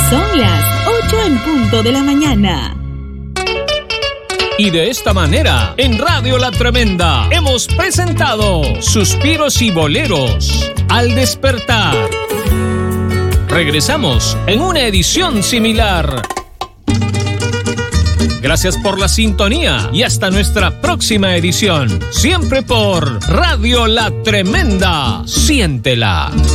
Son las 8 en punto de la mañana. Y de esta manera, en Radio La Tremenda, hemos presentado Suspiros y Boleros al despertar. Regresamos en una edición similar. Gracias por la sintonía y hasta nuestra próxima edición. Siempre por Radio La Tremenda. Siéntela.